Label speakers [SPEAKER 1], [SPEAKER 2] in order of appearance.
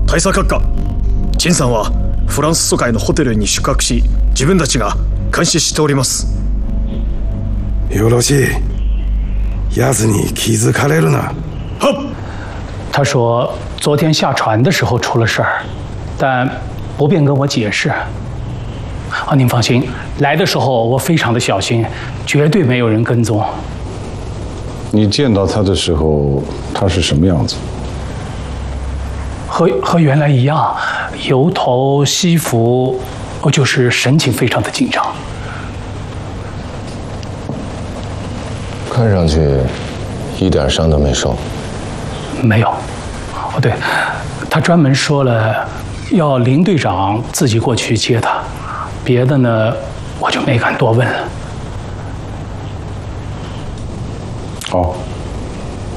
[SPEAKER 1] 大佐閣下、陳さんはフランス疎開のホテルに宿泊し、自分たちが監視しております。
[SPEAKER 2] よろしい。奴に気づかれるな。
[SPEAKER 1] はっ。
[SPEAKER 3] 他说昨天下船的时候出了事儿，但不便跟我解释。您放心，来的时候我非常的小心，绝对没有人跟踪。
[SPEAKER 4] 你见到他的时候，他是什么样子？
[SPEAKER 3] 和原来一样，油头西服，就是神情非常的紧张。
[SPEAKER 5] 看上去一点伤都没受。
[SPEAKER 3] 没有。对，他专门说了要林队长自己过去接他，别的呢我就没敢多问了。
[SPEAKER 4] 好。